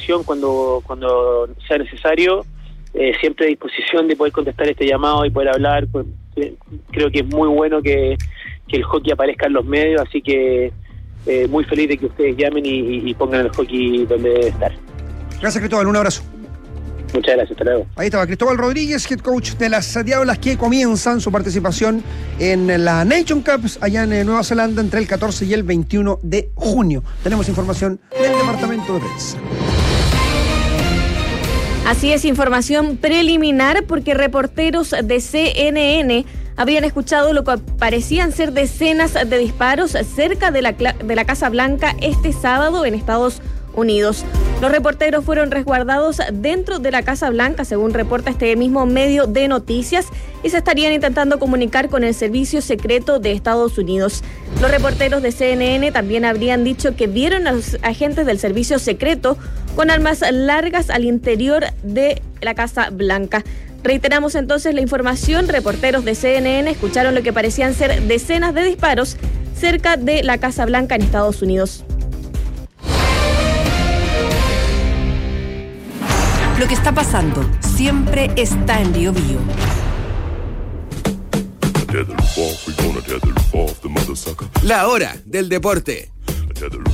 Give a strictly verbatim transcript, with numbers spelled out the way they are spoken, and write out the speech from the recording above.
disposición cuando, cuando sea necesario, eh, siempre a disposición de poder contestar este llamado y poder hablar. Pues, eh, creo que es muy bueno que, que el hockey aparezca en los medios, así que eh, muy feliz de que ustedes llamen y, y pongan el hockey donde debe estar. Gracias, Cristóbal, un abrazo. Muchas gracias, hasta luego. Ahí estaba Cristóbal Rodríguez, head coach de las Diablas, que comienzan su participación en la Nation Cup allá en Nueva Zelanda entre el catorce y el veintiuno de junio. Tenemos información del departamento de prensa. Así es, información preliminar, porque reporteros de C N N habrían escuchado lo que parecían ser decenas de disparos cerca de la, de la Casa Blanca este sábado en Estados Unidos. Los reporteros fueron resguardados dentro de la Casa Blanca, según reporta este mismo medio de noticias, y se estarían intentando comunicar con el Servicio Secreto de Estados Unidos. Los reporteros de C N N también habrían dicho que vieron a los agentes del Servicio Secreto con armas largas al interior de la Casa Blanca. Reiteramos entonces la información. Reporteros de C N N escucharon lo que parecían ser decenas de disparos cerca de la Casa Blanca en Estados Unidos. Lo que está pasando siempre está en Bio Bio. La hora del deporte.